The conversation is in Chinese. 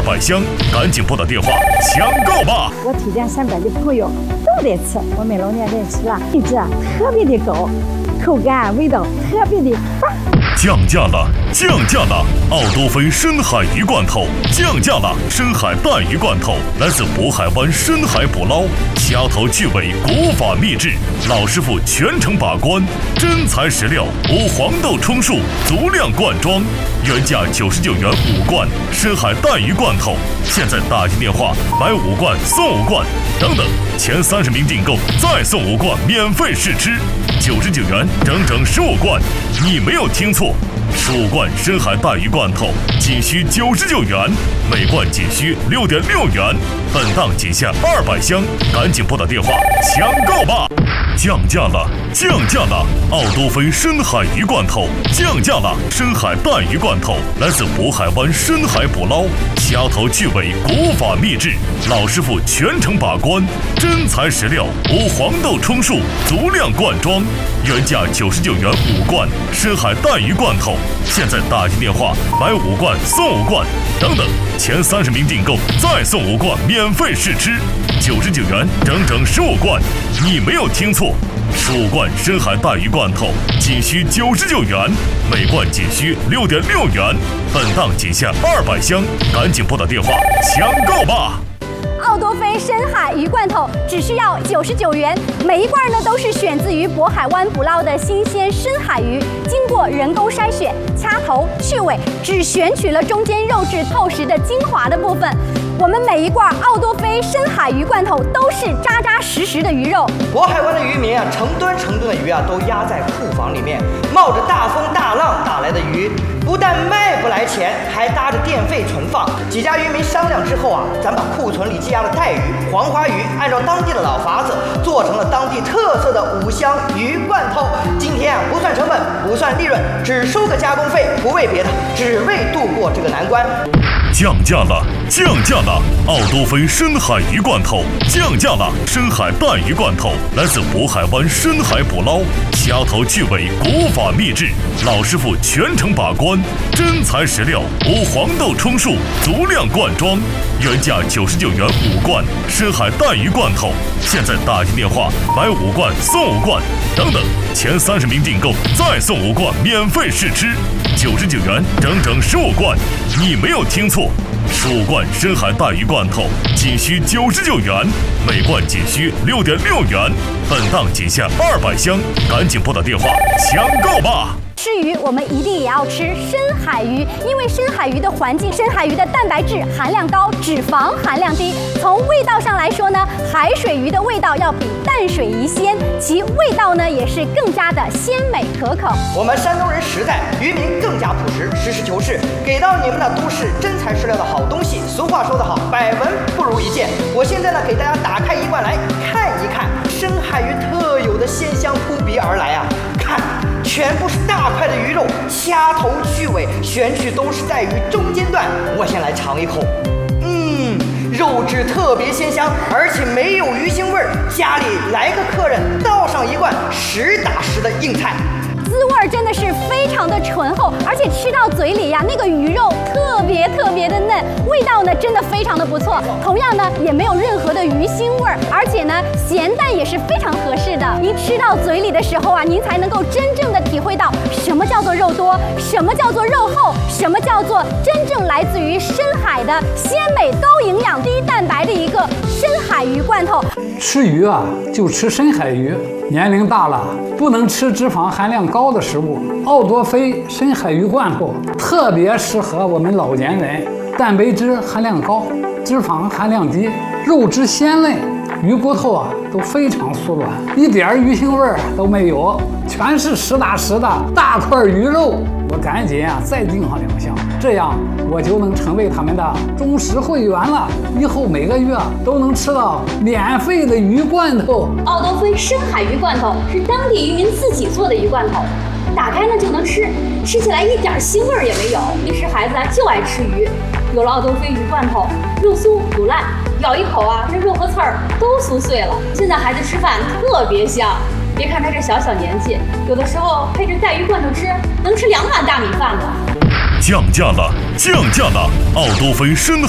200箱，赶紧拨打电话抢购吧！ 我推荐300的朋友都得吃，我们老年人吃了品质特别的高，口感味道特别的棒。 降价了，降价了！奥多菲深海鱼罐头降价了，深海带鱼罐头来自渤海湾深海捕捞，掐头去尾，古法秘制，老师傅全程把关，真材实料，无黄豆充数，足量灌装，原价99元5罐深海带鱼罐头，现在打进电话买5罐送5罐，等等，前30名订购再送5罐免费试吃，99元整整15罐，你没有听错，15罐深海带鱼罐头仅需99元，每罐仅需6.6元，本档仅限200箱，赶紧拨打电话抢购吧！降价了，降价了！奥多菲深海鱼罐头降价了，深海带鱼罐头来自渤海湾深海捕捞，掐头去尾，古法秘制，老师傅全程把关，真材实料，无黄豆充数，足量灌装，原价99元5罐深海带鱼罐头，现在打进电话买5罐送5罐，等等，前30名订购再送5罐免费试吃，99元整整15罐，你没有听错，15罐深海带鱼罐头仅需99元，每罐仅需6.6元，本档仅限200箱，赶紧拨打电话抢购吧！ 奥多菲深海鱼罐头只需要99元，每一罐呢都是选自于渤海湾捕捞的新鲜深海鱼，经过人工筛选、掐头去尾，只选取了中间肉质透实的精华的部分。我们每一罐奥多菲深海鱼罐头都是扎扎实实的鱼肉。 渤海湾的渔民啊，成吨的鱼啊都压在库房里面，冒着大风大浪打来的鱼，不但卖不来钱，还搭着电费存放。几家渔民商量之后啊，咱把库存里积压的带鱼、黄花鱼，按照当地的老法子，做成了当地特色的5香鱼罐头。今天啊，不算成本，不算利润，只收个加工费，不为别的，只为度过这个难关。 降价了，降价了！奥多菲深海鱼罐头降价了，深海带鱼罐头来自渤海湾深海捕捞，掐头去尾，古法秘制，老师傅全程把关，真材实料，无黄豆充数，足量灌装，原价99元5罐深海带鱼罐头，现在打进电话买5罐送5罐，等等，前30名订购再送5罐免费试吃，99元整整15罐，你没有听错，15罐深海带鱼罐头仅需99元，每罐仅需6.6元，本档仅限200箱，赶紧拨打电话抢购吧！ 吃鱼，我们一定也要吃深海鱼，因为深海鱼的环境，深海鱼的蛋白质含量高，脂肪含量低。从味道上来说呢，海水鱼的味道要比淡水鱼鲜，其味道呢也是更加的鲜美可口。 我们山东人实在，渔民更加朴实，实事求是，给到你们的都是真材实料的好东西。俗话说得好，百闻不如一见。我现在呢，给大家打开一罐来看一看，深海鱼特有的鲜香扑鼻而来啊！看，全部是大块的鱼肉，掐头去尾，选取都是在鱼中间段。我先来尝一口，肉质特别鲜香，而且没有鱼腥味儿。家里来个客人，倒上一罐实打实的硬菜。 滋味真的是非常的醇厚，而且吃到嘴里呀，那个鱼肉特别的嫩，味道呢真的非常的不错。同样呢，也没有任何的鱼腥味儿，而且呢，咸淡也是非常合适的。您吃到嘴里的时候啊，您才能够真正的体会到什么叫做肉多，什么叫做肉厚，什么叫做真正来自于深海的鲜美、高营养、低蛋白的一个深海鱼罐头。 吃鱼啊，就吃深海鱼。年龄大了，不能吃脂肪含量高的食物。奥多菲深海鱼罐头特别适合我们老年人，蛋白质含量高，脂肪含量低，肉质鲜嫩，鱼骨头啊都非常酥软，一点鱼腥味儿都没有，全是实打实的大块鱼肉。我赶紧啊再订上2箱，这样我就能成为他们的忠实会员了。以后每个月都能吃到免费的鱼罐头。 奥多菲深海鱼罐头是当地渔民自己做的鱼罐头，打开呢就能吃，吃起来一点腥味儿也没有。平时孩子啊就爱吃鱼，有了奥多菲鱼罐头，肉酥不烂，咬一口啊，这肉和刺儿都酥碎了。现在孩子吃饭特别香。别看他这小年纪，有的时候配着带鱼罐头吃，能吃2碗大米饭呢。 降价了，降价了！奥多菲深海